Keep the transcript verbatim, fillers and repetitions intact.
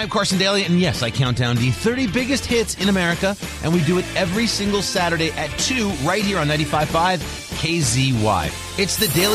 I'm Carson Daly, and yes, I count down the thirty biggest hits in America, and we do it every single Saturday at two right here on ninety-five point five K Z Y. It's the Daily